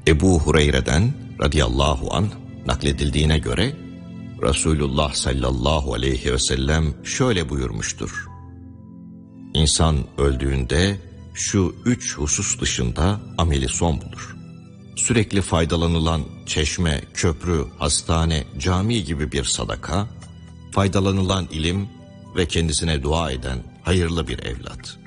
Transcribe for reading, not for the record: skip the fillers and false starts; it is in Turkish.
Ebu Hureyre'den radıyallahu anh nakledildiğine göre Resulullah sallallahu aleyhi ve sellem şöyle buyurmuştur: İnsan öldüğünde şu 3 husus dışında ameli son bulur. Sürekli faydalanılan çeşme, köprü, hastane, cami gibi bir sadaka, faydalanılan ilim ve kendisine dua eden hayırlı bir evlat.